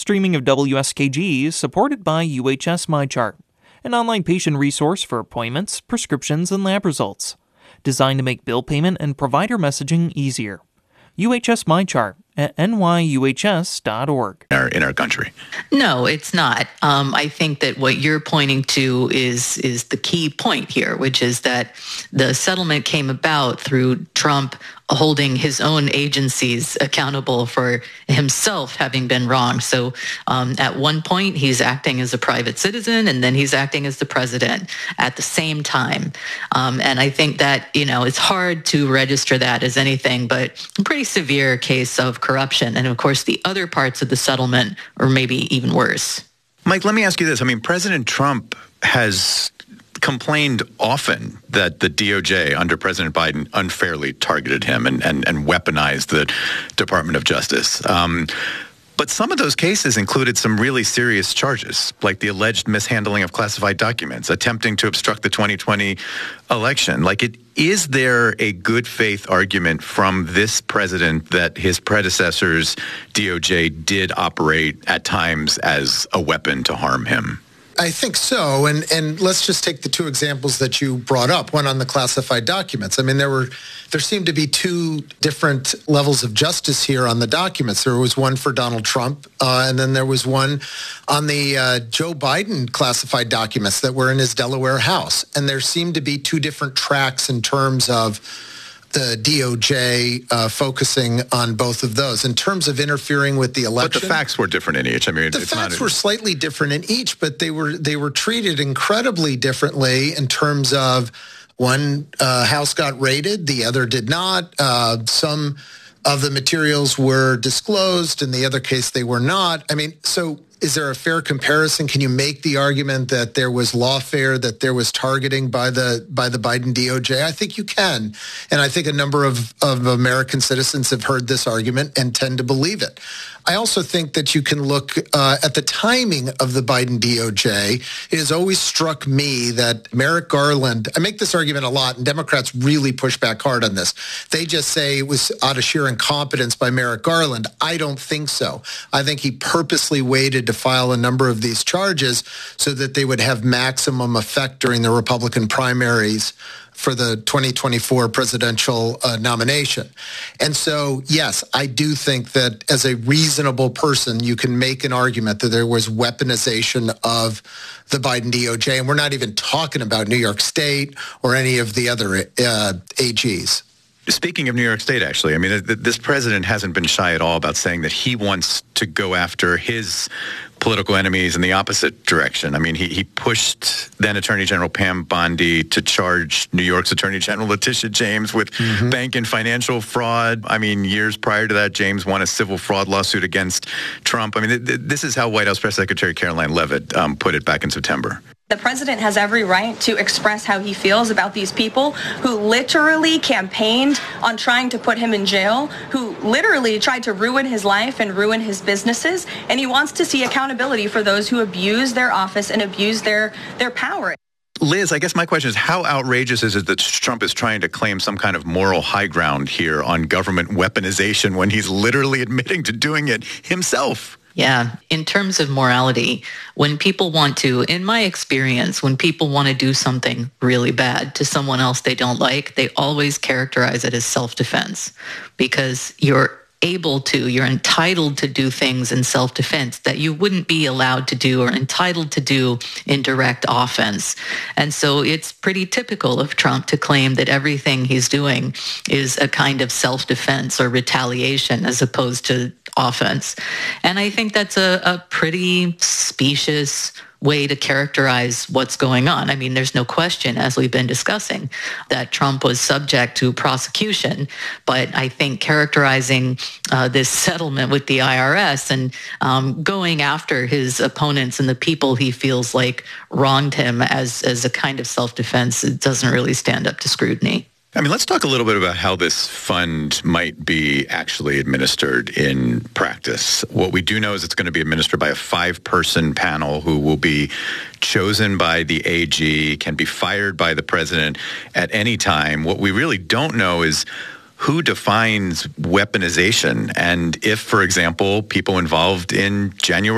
streaming of WSKG is supported by UHS MyChart, an online patient resource for appointments, prescriptions, and lab results, designed to make bill payment and provider messaging easier. UHS MyChart at nyuhs.org. In our country. No, it's not. I think that what you're pointing to is the key point here, which is that the settlement came about through Trump holding his own agencies accountable for himself having been wrong. So at one point, he's acting as a private citizen, and then he's acting as the president at the same time. And I think that, it's hard to register that as anything but a pretty severe case of corruption. And of course, the other parts of the settlement are maybe even worse. Mike, let me ask you this. I mean, President Trump has complained often that the DOJ under President Biden unfairly targeted him and weaponized the Department of Justice. But some of those cases included some really serious charges, like the alleged mishandling of classified documents, attempting to obstruct the 2020 election. Is there a good faith argument from this president that his predecessors' DOJ did operate at times as a weapon to harm him? I think so. And let's just take the two examples that you brought up, one on the classified documents. I mean, there seemed to be two different levels of justice here on the documents. There was one for Donald Trump, and then there was one on the Joe Biden classified documents that were in his Delaware house. And there seemed to be two different tracks in terms of the DOJ focusing on both of those. In terms of interfering with the election, but the facts were different in each. I mean, the facts were slightly different in each, but they were treated incredibly differently in terms of one house got raided, the other did not. Some of the materials were disclosed, in the other case they were not. I mean, so is there a fair comparison? Can you make the argument that there was lawfare, that there was targeting by the Biden DOJ? I think you can. And I think a number of American citizens have heard this argument and tend to believe it. I also think that you can look at the timing of the Biden DOJ. It has always struck me that Merrick Garland, I make this argument a lot, and Democrats really push back hard on this. They just say it was out of sheer incompetence by Merrick Garland. I don't think so. I think he purposely waited to file a number of these charges so that they would have maximum effect during the Republican primaries for the 2024 presidential nomination. And so, yes, I do think that as a reasonable person, you can make an argument that there was weaponization of the Biden DOJ. And we're not even talking about New York State or any of the other AGs. Speaking of New York State, actually, I mean, this president hasn't been shy at all about saying that he wants to go after his political enemies in the opposite direction. I mean, he pushed then Attorney General Pam Bondi to charge New York's Attorney General Letitia James with bank and financial fraud. I mean, years prior to that, James won a civil fraud lawsuit against Trump. I mean, this is how White House Press Secretary Caroline Leavitt put it back in September. The president has every right to express how he feels about these people who literally campaigned on trying to put him in jail, who literally tried to ruin his life and ruin his businesses. And he wants to see accountability for those who abuse their office and abuse their power. Liz, I guess my question is, how outrageous is it that Trump is trying to claim some kind of moral high ground here on government weaponization when he's literally admitting to doing it himself? Yeah. In terms of morality, when people want to, in my experience, when people want to do something really bad to someone else they don't like, they always characterize it as self-defense because you're entitled to do things in self-defense that you wouldn't be allowed to do or entitled to do in direct offense. And so it's pretty typical of Trump to claim that everything he's doing is a kind of self-defense or retaliation as opposed to offense. And I think that's a pretty specious way to characterize what's going on. I mean, there's no question, as we've been discussing, that Trump was subject to prosecution. But I think characterizing this settlement with the IRS and going after his opponents and the people he feels like wronged him as a kind of self-defense, it doesn't really stand up to scrutiny. I mean, let's talk a little bit about how this fund might be actually administered in practice. What we do know is it's going to be administered by a 5-person panel who will be chosen by the AG, can be fired by the president at any time. What we really don't know is who defines weaponization and if, for example, people involved in January